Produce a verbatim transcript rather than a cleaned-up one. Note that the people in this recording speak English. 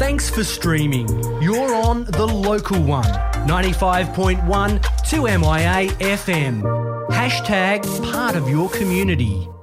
Thanks for streaming. You're on The Local One, ninety-five point one two M I A F M. Hashtag part of your community.